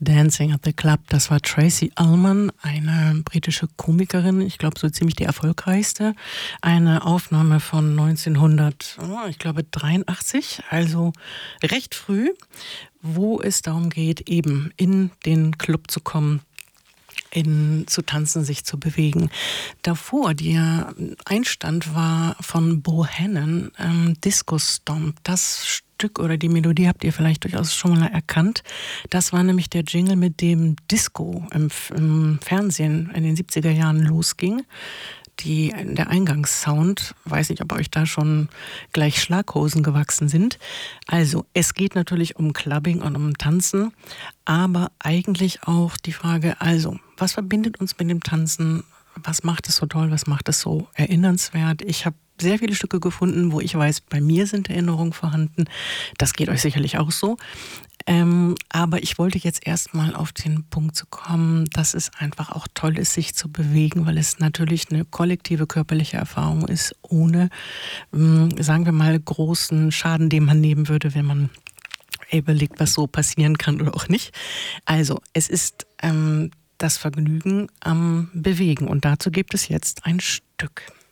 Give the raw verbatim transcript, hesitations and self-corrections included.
Dancing at the Club. Das war Tracey Ullman, eine britische Komikerin, ich glaube so ziemlich die erfolgreichste. Eine Aufnahme von neunzehnhundert, oh, ich glaube dreiundachtzig, also recht früh, wo es darum geht, eben in den Club zu kommen, in, zu tanzen, sich zu bewegen. Davor, der Einstand war von Bohannon, ähm, Disco Stomp. Das Stück oder die Melodie habt ihr vielleicht durchaus schon mal erkannt. Das war nämlich der Jingle, mit dem Disco im, im Fernsehen in den siebziger Jahren losging. Die, der Eingangssound, weiß nicht, ob euch da schon gleich Schlaghosen gewachsen sind. Also, es geht natürlich um Clubbing und um Tanzen, aber eigentlich auch die Frage, also, was verbindet uns mit dem Tanzen? Was macht es so toll? Was macht es so erinnernswert? Ich habe sehr viele Stücke gefunden, wo ich weiß, bei mir sind Erinnerungen vorhanden. Das geht euch sicherlich auch so. Ähm, aber ich wollte jetzt erstmal auf den Punkt zu kommen, dass es einfach auch toll ist, sich zu bewegen, weil es natürlich eine kollektive körperliche Erfahrung ist, ohne, ähm, sagen wir mal, großen Schaden, den man nehmen würde, wenn man überlegt, was so passieren kann oder auch nicht. Also, es ist ähm, das Vergnügen am Bewegen und dazu gibt es jetzt ein Stück.